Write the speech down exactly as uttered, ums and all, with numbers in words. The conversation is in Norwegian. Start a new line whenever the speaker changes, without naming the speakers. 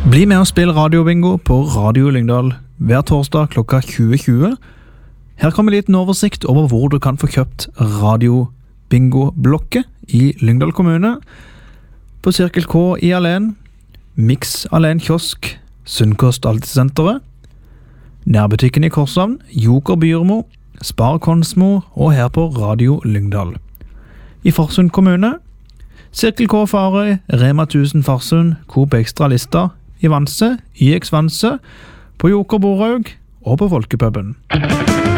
Bli med og spill radiobingo på Radio Lyngdal hver torsdag klokka tjue tjue. Her kommer en liten oversikt over hvor du kan få kjøpt radiobingo-blokket i Lyngdal kommune. På Cirkel K i Alen, Mix Alen Kiosk, Sunnkost Alltidssenteret, Nærbutikken i Korshavn, Joker Byrmo, Spar Konsmo og her på Radio Lyngdal. I Farsund kommune, Cirkel K Farøy, Rema tusen Farsund, Coop Extra Lista, i Vanse, I X Vanse, på Joker Borhaug og på Folkepuben.